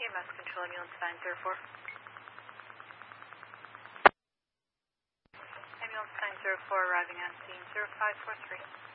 EMS control, ambulance 904. Ambulance 904 arriving on scene 0543.